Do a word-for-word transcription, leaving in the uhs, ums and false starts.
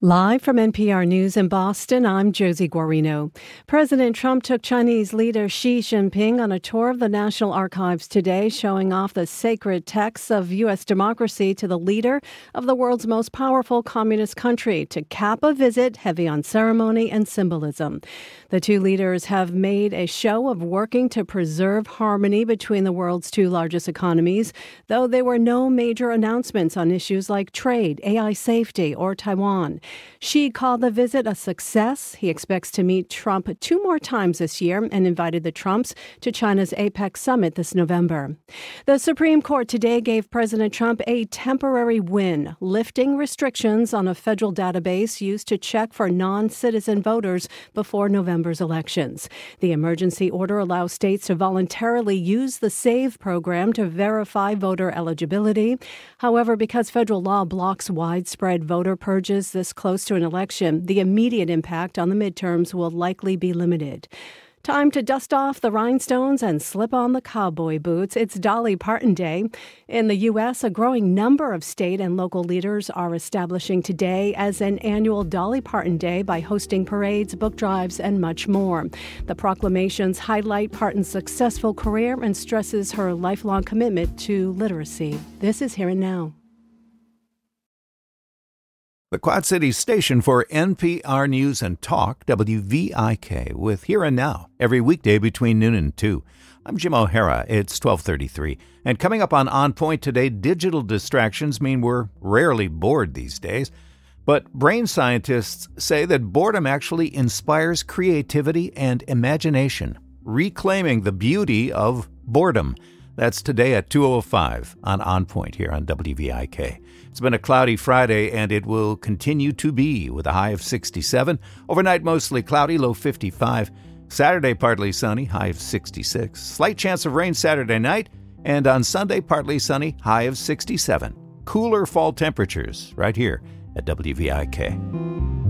Live from N P R News in Boston, I'm Josie Guarino. President Trump took Chinese leader Xi Jinping on a tour of the National Archives today, showing off the sacred texts of U S democracy to the leader of the world's most powerful communist country to cap a visit heavy on ceremony and symbolism. The two leaders have made a show of working to preserve harmony between the world's two largest economies, though there were no major announcements on issues like trade, A I safety, or Taiwan. Xi called the visit a success. He expects to meet Trump two more times this year and invited the Trumps to China's APEC summit this November. The Supreme Court today gave President Trump a temporary win, lifting restrictions on a federal database used to check for non-citizen voters before November's elections. The emergency order allows states to voluntarily use the SAVE program to verify voter eligibility. However, because federal law blocks widespread voter purges this close to an election, the immediate impact on the midterms will likely be limited. Time to dust off the rhinestones and slip on the cowboy boots. It's Dolly Parton Day. In the U S, a growing number of state and local leaders are establishing today as an annual Dolly Parton Day by hosting parades, book drives, and much more. The proclamations highlight Parton's successful career and stresses her lifelong commitment to literacy. This is Here and Now. The Quad Cities station for N P R News and Talk, W V I K, with Here and Now, every weekday between noon and two. I'm Jim O'Hara. It's twelve thirty-three. And coming up on On Point today, digital distractions mean we're rarely bored these days. But brain scientists say that boredom actually inspires creativity and imagination, reclaiming the beauty of boredom. That's today at two oh five on On Point here on W V I K. It's been a cloudy Friday, and it will continue to be with a high of sixty-seven. Overnight, mostly cloudy, low fifty-five. Saturday, partly sunny, high of sixty-six. Slight chance of rain Saturday night, and on Sunday, partly sunny, high of sixty-seven. Cooler fall temperatures right here at W V I K.